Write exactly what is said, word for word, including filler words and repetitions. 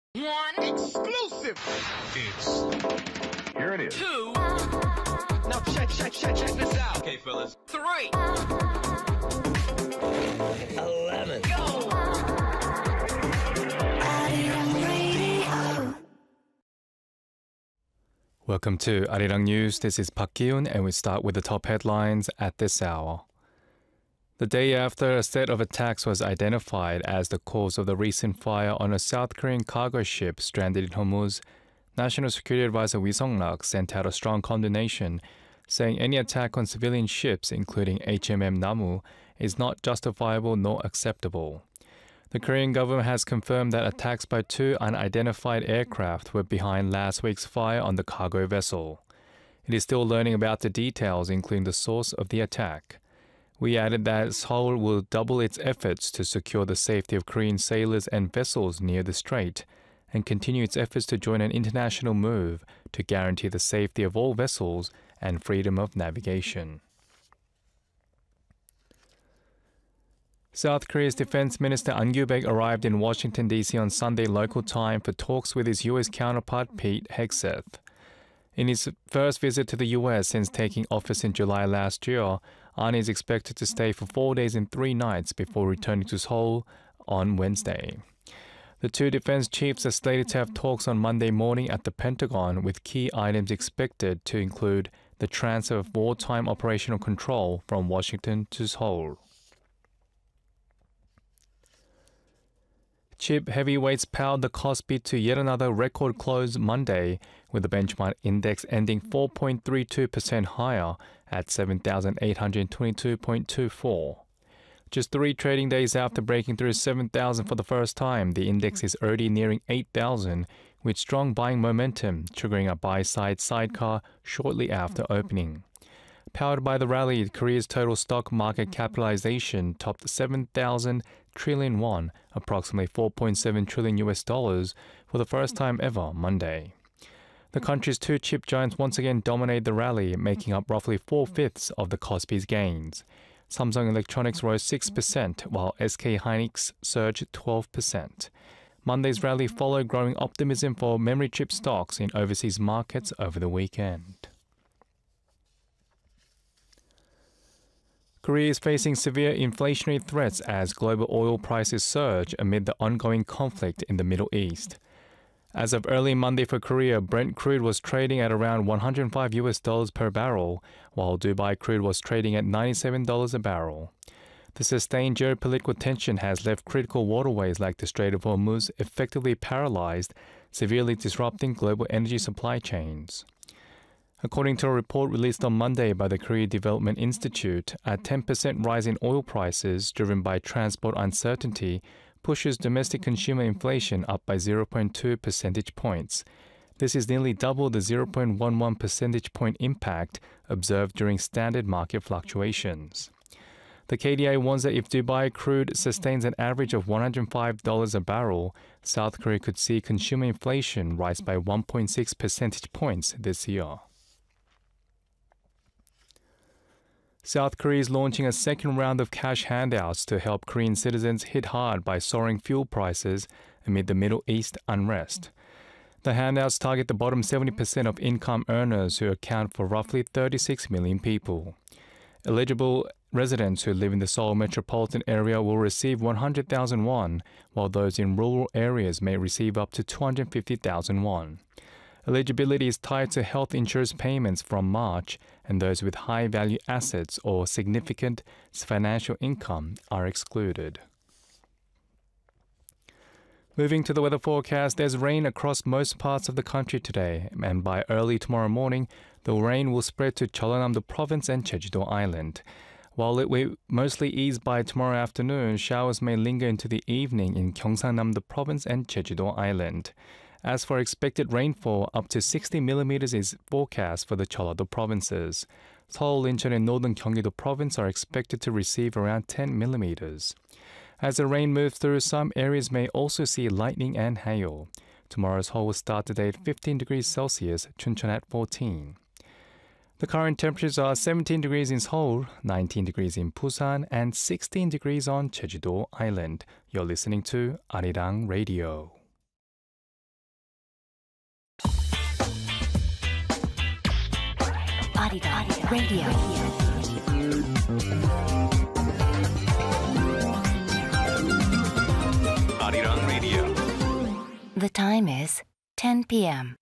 One exclusive. It's here it is. Two. Now check, check, check, check this out. Okay, fellas. Three. Eleven. Go. Welcome to Arirang News. This is Park Ki-un, and we start with the top headlines at this hour. The day after a set of attacks was identified as the cause of the recent fire on a South Korean cargo ship stranded in Hormuz, National Security Advisor Wi Sung-rak sent out a strong condemnation, saying any attack on civilian ships, including H M M Namu, is not justifiable nor acceptable. The Korean government has confirmed that attacks by two unidentified aircraft were behind last week's fire on the cargo vessel. It is still learning about the details, including the source of the attack. We added that Seoul will double its efforts to secure the safety of Korean sailors and vessels near the strait, and continue its efforts to join an international move to guarantee the safety of all vessels and freedom of navigation. South Korea's Defense Minister An Kyu-baek arrived in Washington, D C on Sunday local time for talks with his U S counterpart Pete Hegseth. In his first visit to the U S since taking office in July last year, An is expected to stay for four days and three nights before returning to Seoul on Wednesday. The two defense chiefs are slated to have talks on Monday morning at the Pentagon, with key items expected to include the transfer of wartime operational control from Washington to Seoul. Chip heavyweights powered the Kospi to yet another record close Monday, with the benchmark index ending four point three two percent higher at seven thousand eight hundred twenty-two point two four. Just three trading days after breaking through seven thousand for the first time, the index is already nearing eight thousand, with strong buying momentum triggering a buy-side sidecar shortly after opening. Powered by the rally, Korea's total stock market capitalization topped seven thousand trillion won, approximately four point seven trillion U S dollars, for the first time ever Monday. The country's two chip giants once again dominated the rally, making up roughly four-fifths of the Kospi's gains. Samsung Electronics rose six percent, while S K Hynix surged twelve percent. Monday's rally followed growing optimism for memory chip stocks in overseas markets over the weekend. Korea is facing severe inflationary threats as global oil prices surge amid the ongoing conflict in the Middle East. As of early Monday for Korea, Brent crude was trading at around one hundred five U S dollars per barrel, while Dubai crude was trading at ninety-seven dollars a barrel. The sustained geopolitical tension has left critical waterways like the Strait of Hormuz effectively paralyzed, severely disrupting global energy supply chains. According to a report released on Monday by the Korea Development Institute, a ten percent rise in oil prices driven by transport uncertainty pushes domestic consumer inflation up by zero point two percentage points. This is nearly double the zero point one one percentage point impact observed during standard market fluctuations. The K D I warns that if Dubai crude sustains an average of one hundred five dollars a barrel, South Korea could see consumer inflation rise by one point six percentage points this year. South Korea is launching a second round of cash handouts to help Korean citizens hit hard by soaring fuel prices amid the Middle East unrest. The handouts target the bottom seventy percent of income earners, who account for roughly thirty-six million people. Eligible residents who live in the Seoul metropolitan area will receive one hundred thousand won, while those in rural areas may receive up to two hundred fifty thousand won. Eligibility is tied to health insurance payments from March, and those with high-value assets or significant financial income are excluded. Moving to the weather forecast, there's rain across most parts of the country today, and by early tomorrow morning, the rain will spread to Jeollanam-do Province and Jeju-do Island. While it will mostly ease by tomorrow afternoon, showers may linger into the evening in Gyeongsangnam-do Province and Jeju-do Island. As for expected rainfall, up to sixty millimeters is forecast for the Jeollado provinces. Seoul, Incheon, and northern Gyeonggi-do Province are expected to receive around ten millimeters. As the rain moves through, some areas may also see lightning and hail. Tomorrow's Seoul will start the day at fifteen degrees Celsius, Chuncheon at fourteen. The current temperatures are seventeen degrees in Seoul, nineteen degrees in Busan, and sixteen degrees on Jeju-do Island. You're listening to Arirang Radio. Arirang Radio. Arirang Radio. The time is ten p m